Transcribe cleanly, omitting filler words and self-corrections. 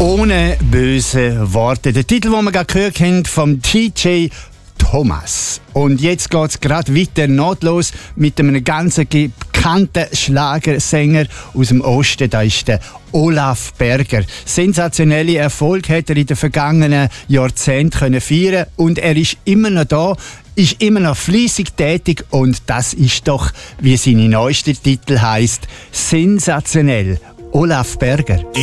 Ohne böse Worte. Der Titel, den wir gerade gehört haben, vom TJ Thomas. Und jetzt geht es gerade weiter nahtlos mit einem ganz bekannten Schlagersänger aus dem Osten. Da ist der Olaf Berger. Sensationelle Erfolg hat er in den vergangenen Jahrzehnten können feiern und er ist immer noch da, ist immer noch fleissig tätig und das ist doch, wie seine neueste Titel heisst, sensationell. Olaf Berger.